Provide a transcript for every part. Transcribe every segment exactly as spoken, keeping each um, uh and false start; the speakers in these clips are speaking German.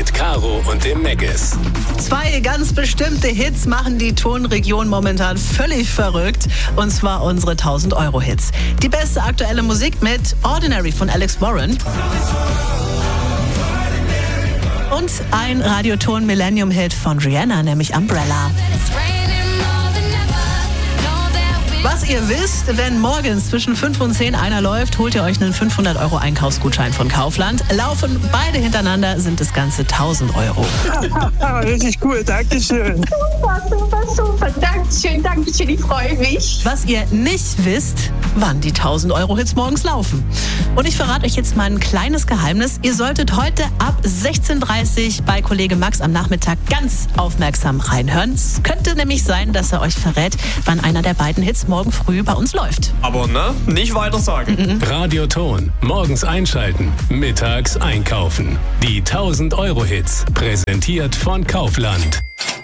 mit Caro und dem Meggis. Zwei ganz bestimmte Hits machen die Tonregion momentan völlig verrückt. Und zwar unsere tausend-Euro-Hits. Die beste aktuelle Musik mit Ordinary von Alex Warren. Und ein Radioton-Millennium-Hit von Rihanna, nämlich Umbrella. Was ihr wisst, wenn morgens zwischen fünf und zehn einer läuft, holt ihr euch einen fünfhundert Euro Einkaufsgutschein von Kaufland. Laufen beide hintereinander, sind das Ganze tausend Euro. Richtig cool, Dankeschön. Super, super, super. Dankeschön, Dankeschön, ich freue mich. Was ihr nicht wisst, wann die tausend Euro Hits morgens laufen. Und ich verrate euch jetzt mal ein kleines Geheimnis. Ihr solltet heute ab sechzehn Uhr dreißig bei Kollege Max am Nachmittag ganz aufmerksam reinhören. Es könnte nämlich sein, dass er euch verrät, wann einer der beiden Hits morgen früh bei uns läuft. Aber ne, nicht weiter sagen. Mhm. Radioton. Morgens einschalten, mittags einkaufen. Die tausend Euro Hits. Präsentiert von Kaufland.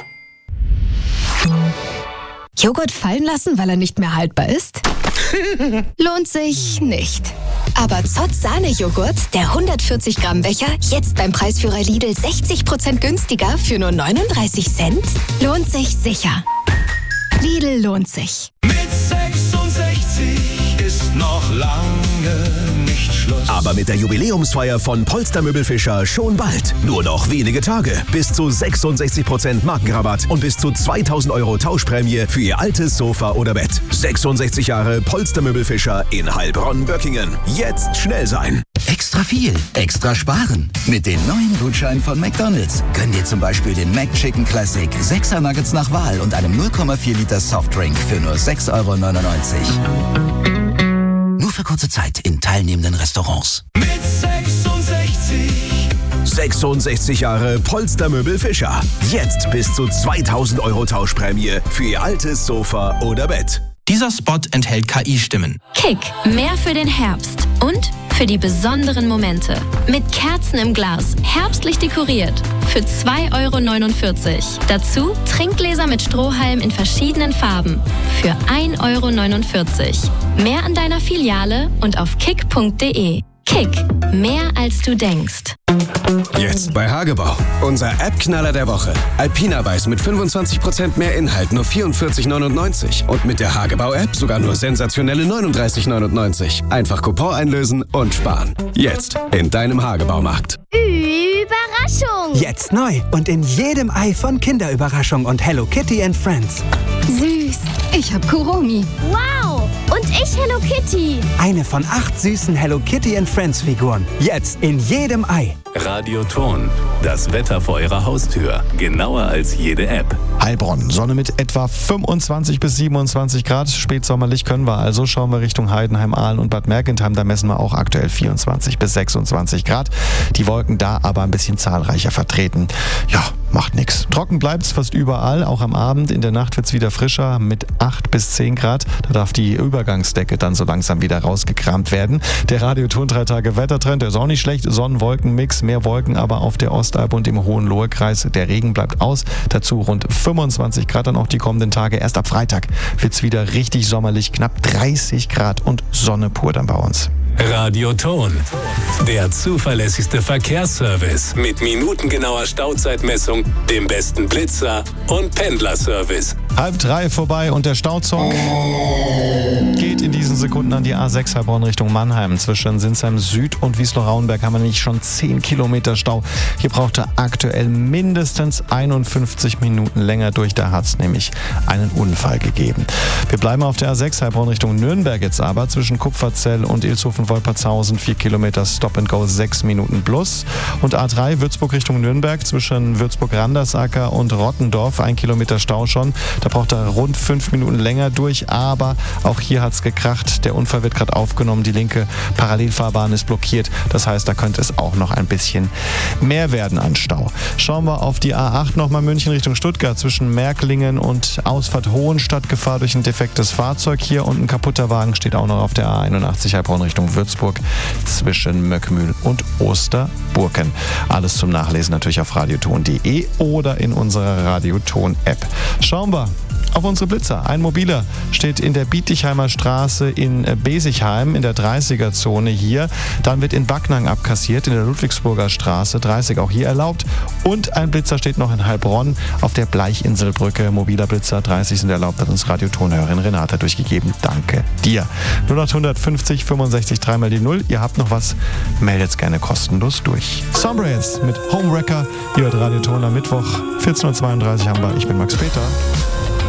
Joghurt fallen lassen, weil er nicht mehr haltbar ist? Lohnt sich nicht. Aber Zott Sahne-Joghurt, der hundertvierzig Gramm Becher, jetzt beim Preisführer Lidl sechzig Prozent günstiger für nur neununddreißig Cent? Lohnt sich sicher. Lidl lohnt sich. Mit sechsundsechzig ist noch lange nicht Schluss. Aber mit der Jubiläumsfeier von Polster Möbelfischer schon bald. Nur noch wenige Tage. Bis zu sechsundsechzig Prozent Markenrabatt und bis zu zweitausend Euro Tauschprämie für Ihr altes Sofa oder Bett. sechsundsechzig Jahre Polster Möbelfischer in Heilbronn-Böckingen. Jetzt schnell sein. Extra viel, extra sparen. Mit den neuen Gutscheinen von McDonald's gönn dir zum Beispiel den McChicken Classic, sechser Nuggets nach Wahl und einem null Komma vier Liter Softdrink für nur sechs Euro neunundneunzig. Nur für kurze Zeit in teilnehmenden Restaurants. Mit sechsundsechzig. sechsundsechzig Jahre Polster Möbelfischer. Jetzt bis zu zweitausend Euro Tauschprämie für Ihr altes Sofa oder Bett. Dieser Spot enthält K I-Stimmen. Kick, mehr für den Herbst und für die besonderen Momente. Mit Kerzen im Glas, herbstlich dekoriert. Für zwei Euro neunundvierzig. Dazu Trinkgläser mit Strohhalm in verschiedenen Farben. Für ein Euro neunundvierzig. Mehr an deiner Filiale und auf kick punkt de. Kick, mehr als du denkst. Jetzt bei Hagebau. Unser App-Knaller der Woche. Alpina Weiß mit fünfundzwanzig Prozent mehr Inhalt, nur vierundvierzig neunundneunzig. Und mit der Hagebau-App sogar nur sensationelle neununddreißig neunundneunzig. Einfach Coupon einlösen und sparen. Jetzt in deinem Hagebaumarkt. Überraschung! Jetzt neu und in jedem Ei von Kinderüberraschung und Hello Kitty and Friends. Süß. Ich hab Kuromi. Wow! Und ich Hello Kitty. Eine von acht süßen Hello Kitty and Friends Figuren. Jetzt in jedem Ei. Radioton. Das Wetter vor Ihrer Haustür. Genauer als jede App. Heilbronn. Sonne mit etwa fünfundzwanzig bis siebenundzwanzig Grad. Spätsommerlich können wir also. Schauen wir Richtung Heidenheim, Aalen und Bad Mergentheim. Da messen wir auch aktuell vierundzwanzig bis sechsundzwanzig Grad. Die Wolken da aber ein bisschen zahlreicher vertreten. Ja, macht nichts. Trocken bleibt's fast überall. Auch am Abend. In der Nacht wird's wieder frischer mit acht bis zehn Grad. Da darf die Übergangsdecke dann so langsam wieder rausgekramt werden. Der Radioton drei Tage Wettertrend, der ist auch nicht schlecht. Sonnen-Wolken-Mix, mehr Wolken aber auf der Ostalb und im Hohenlohe-Kreis. Der Regen bleibt aus. Dazu rund fünfundzwanzig Grad dann auch die kommenden Tage. Erst ab Freitag wird's wieder richtig sommerlich. Knapp dreißig Grad und Sonne pur dann bei uns. Radioton. Der zuverlässigste Verkehrsservice mit minutengenauer Stauzeitmessung, dem besten Blitzer und Pendlerservice. Halb drei vorbei und der Stauzock geht in diesen Sekunden an die A sechs Heilbronn Richtung Mannheim. Zwischen Sinsheim Süd und Wiesloch-Rauenberg haben wir nämlich schon zehn Kilometer Stau. Hier braucht er aktuell mindestens einundfünfzig Minuten länger durch. Da hat es nämlich einen Unfall gegeben. Wir bleiben auf der A sechs Heilbronn Richtung Nürnberg jetzt aber. Zwischen Kupferzell und Ilshofen-Wolpertshausen vier Kilometer Stop and Go, sechs Minuten plus. Und A drei Würzburg Richtung Nürnberg zwischen Würzburg-Randersacker und Rottendorf ein Kilometer Stau schon. Da braucht er rund fünf Minuten länger durch, aber auch hier hat es gekracht. Der Unfall wird gerade aufgenommen, die linke Parallelfahrbahn ist blockiert. Das heißt, da könnte es auch noch ein bisschen mehr werden an Stau. Schauen wir auf die A acht nochmal, München Richtung Stuttgart zwischen Märklingen und Ausfahrt Hohenstadt. Gefahr durch ein defektes Fahrzeug hier und ein kaputter Wagen steht auch noch auf der A einundachtzig Heilbronn Richtung Würzburg zwischen Möckmühl und Osterburken. Alles zum Nachlesen natürlich auf radioton punkt de oder in unserer Radioton-App. Schauen wir auf unsere Blitzer. Ein mobiler steht in der Bietigheimer Straße in Besigheim in der dreißiger-Zone hier. Dann wird in Backnang abkassiert, in der Ludwigsburger Straße, dreißig auch hier erlaubt. Und ein Blitzer steht noch in Heilbronn auf der Bleichinselbrücke. Mobiler Blitzer, dreißig sind erlaubt, hat uns Radiotonhörerin Renate durchgegeben. Danke dir. null acht fünfzig fünfundsechzig drei mal die null. Ihr habt noch was, meldet's gerne kostenlos durch. Sombrails mit Homewrecker. Ihr hört Radioton am Mittwoch. vierzehn Uhr zweiunddreißig haben wir. Ich bin Max Peter.